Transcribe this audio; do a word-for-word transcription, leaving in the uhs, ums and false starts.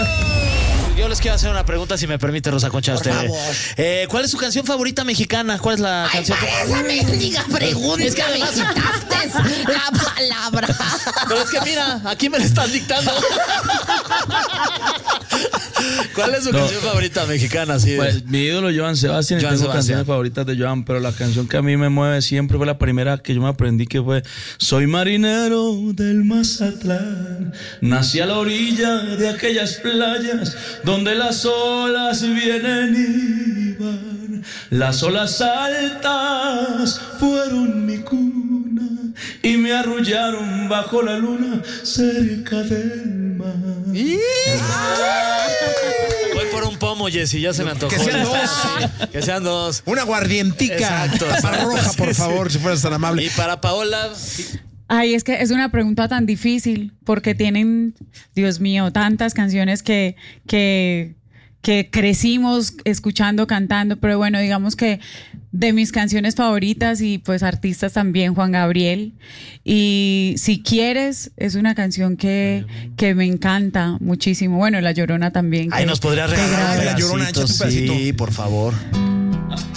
Yo les quiero hacer una pregunta, si me permite, Rosa Concha. Por usted. favor. Eh, ¿Cuál es su canción favorita mexicana? ¿Cuál es la Ay, canción? para esa mendiga pregunta Es que me además- quitaste la palabra. Pero es que mira, aquí me la estás dictando. ¿Cuál es su No. canción favorita mexicana? Sí, Pues mi ídolo Joan Sebastián, y Joan tengo Sebastián. canciones favoritas de Joan, pero la canción que a mí me mueve siempre fue la primera que yo me aprendí, que fue Soy marinero del Mazatlán, nací a la orilla de aquellas playas donde las olas vienen y van, las olas altas fueron mi cuna y me arrullaron bajo la luna cerca del mar. Voy por un pomo, Jessy, ya se me antojó. Que sean dos. Sí, que sean dos. Una guardientica. Exacto. Tapa roja, por Sí, sí. favor, si fueras tan amable. Y para Paola, Ay, es que es una pregunta tan difícil porque tienen, Dios mío, tantas canciones que, que, que crecimos escuchando, cantando, pero bueno, digamos que de mis canciones favoritas y pues artistas también, Juan Gabriel. Y Si Quieres es una canción que, que me encanta muchísimo. Bueno, La Llorona también. ahí que- nos podría que regalar grabé. un La Llorona, pedacito, échate un pedacito. sí, por favor.